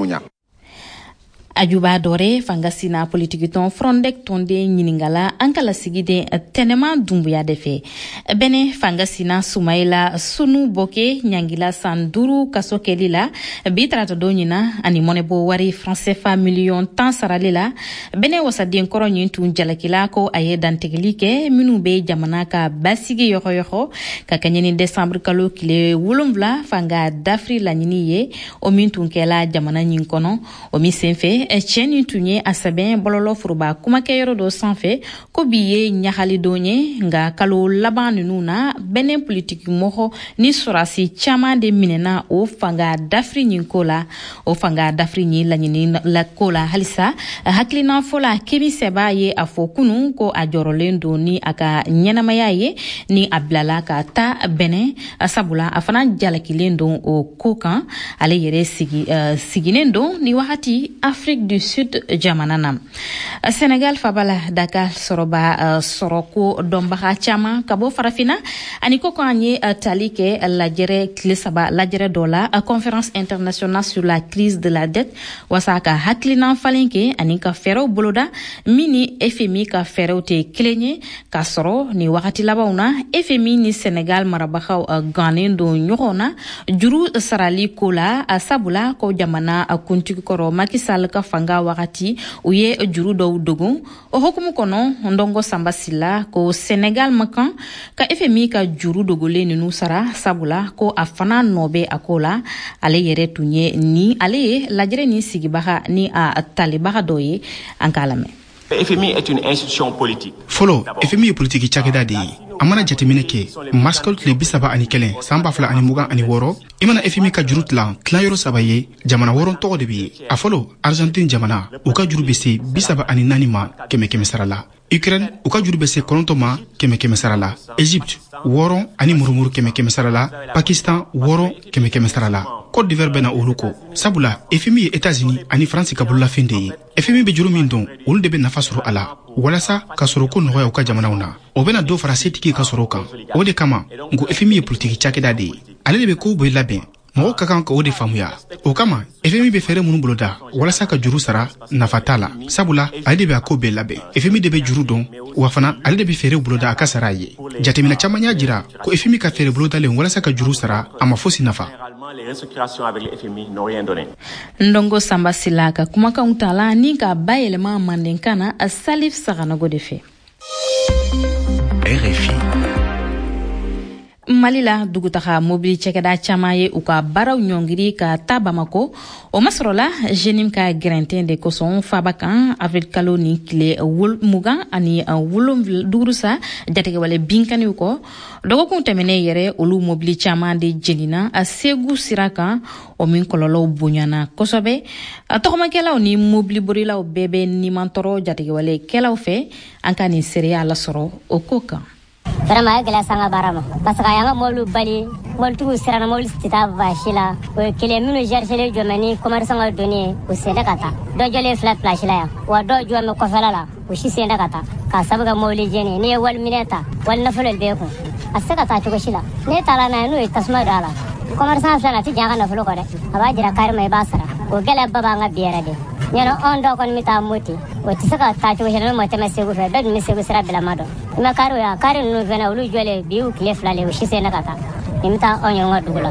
bonya. Ajuba Dore fangasina politique ton frondek tonde nyiningala ankala sigide tenema dumbuya defe bene fangasina Sumaila Sunu Boke nyangila sanduru kasokelila bitrato donyina ani monebo wari français fa million tan saralila bene wasadien koronyin tun jalakila ko aye dantegelike minu be jamana ka basigi yoho ka kanyeni décembre kalo kile wulumvla fanga dafri la nyiniye o mintun kela jamana nyinkono o mi senfe cheni tunye asaben bololo furuba kuma ke yoro do sanfe ko biye nyahali donye nga kalo laban nuna benen politique moho ni sorasi chama de minena o fanga dafri nyinkola o fanga dafri nyi la nyini la kola halisa haklina fola kemi seba ye afokunu ko ajorolendo ni aka nyenamaya ye ni ablala ka ta benen sabula afana jalakilendo o kokan ale yere siginendo ni wahati Afrique du Sud jamananam Senegal fabala Dakar soroba soroko dombaha chama kabo farafina aniko kanye talike lajere klisaba lajere dola conférence internationale sur la crise de la dette wasaka haklina falinke anika fero boloda mini FMI ka fero te klenye ka soro ni wakati labauna FMI ni Senegal marabahaw ganendo nyona juru sarali kola sabula ko jamana kunti koro makisal ka fanga wakati uye juru do dogun o hokumu kono ndongo sambasila ko Senegal makan ka FMI ka juru dogole ninu sara sabula ko afana nobe akola ale yere tunye ni ale lajere ni sigibaha ni a talibaha doye ankalame. FMI est une institution politique. Follow FMI politique chakeda di amana jatemine ke maskol le bisaba ani kelen samba fala ani mugan ani woro imana FMI ka jurut la klayoro sabaye jamana woron to de bi a follow Argentine jamana u ka juru bese bisaba ani nanima keme sarala Ukraine u ka juru bese konontoma keme sarala Egypte woron ani murumuru keme sarala Pakistan woron keme sarala Côte d'Ivoire bena uluko sabula FMI États-Unis ani France ka bulla finde FMI be juru min don ul de be nafasuru ala walasa ka soro ko noya ka jamana una o bena do fara setiki ka soro kan o de kama ngo FMI politique chakeda de ale de be ko boy laben mo ka kan ko de famuya o kama FMI be fere munu boloda walasa ka juru sara nafatala sabula ale de be ko be laben FMI de be juru don wa fana ale de be fere boloda aka saraye jatemina chamanya jira ko FMI ka fere boloda le walasa ka juru sara ama fosi nafa. Les restructurations avec le FMI n'ont rien donné. Ndongo Sambasilaka kumaka untala ni ka bayelema mandenkana a Salif Saranago defe. RFI Malila dugutaha mobili chekeda chamaye uka baraw nyongiri ka tabamako o masrola jenim ka grantin de koson fabakan avec kaloni kile wul mugan ani wulum durusa jatege wale binkani uko dogo kuntemene yere olu mobili chama de jenina a segu siraka o min kololo bunyana kosobe atokoma kela ni mobili borila o bebe ni mantoro jatege wale kela fe ankani seria la soro o koka Vraiment gala sanga barama parce que yanga molu bali molu tu sirana molu stita vashila o kele minu jerchele jomani commerçant ga donné o senda kata do jole flat flashila ya wa do jome ko falala o shi senda kata ka sabuga molu jeni ne wal mineta wal nafalo be ko asaka ta to shila ne tala na no tasma dala commerçant fala ti janga na falo ko de aba jira kar mai basara o gala baba nga biera de nyano ondo kon mita moti o tisaka ta to shila mo tema segu fe do mi segu sira bela mado ma karo ya karo no vena ulu jole biu kile flale o shi senda kata imta onyo ngodula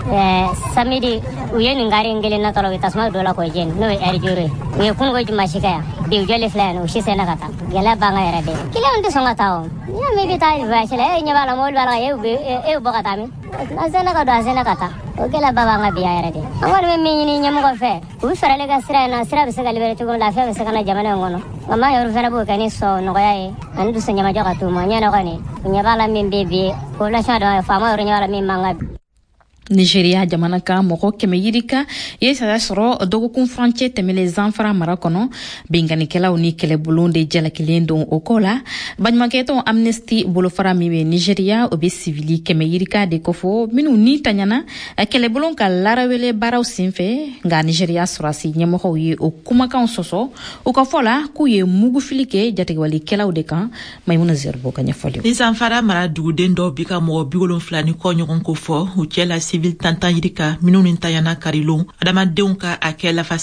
samedi uyeni ngari ngele na tolo tasma dola ko jen no er jure we kun go juma shikaya biu jole flale o shi senda kata gala banga era de kile onde songa taw ya me bita va shela nya bala mol bala e bogata mi azena ka do azena kata o gala baba nga biya era de awal me minni nyam go fe u farale ga sira na sira bisa galibere to la fe bisa kana jamana ngono mama yoru fena bo kani so no yae andu so nyama joga to ma nyana kani nya bala min bebe ko la shado fa ma yoru nya bala min manga Nigeria jamana ka moko keme yirika yesa soro dogo confronté temele zanfara marakono bingani kela uni kele bulonde jala kilendo okola banymaketo amnesty bolofara miwe Nigeria obe civili keme yirika de kofo minu ni tanyana kele bulon ka larawele baraw sinfe nga Nigeria sorasi nyamoko yi o kumaka soso o kafola ku ye mugu filike jate wali kela de kan maymuna zerbo kanya folio ni zanfara mara duguden do bika mo bigolon flani ko nyogon ko fo u kela civil tantan yirika minun tayana karilon adama deunka akela